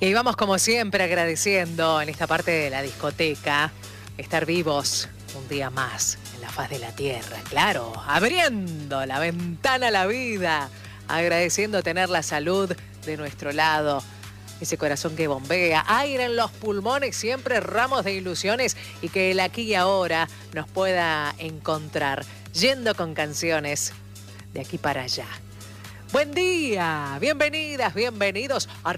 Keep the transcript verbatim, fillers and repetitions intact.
Y vamos como siempre agradeciendo en esta parte de la discoteca estar vivos un día más en la faz de la tierra, claro, abriendo la ventana a la vida, agradeciendo tener la salud de nuestro lado, ese corazón que bombea, aire en los pulmones, siempre ramos de ilusiones y que el aquí y ahora nos pueda encontrar yendo con canciones de aquí para allá. Buen día, bienvenidas, bienvenidos a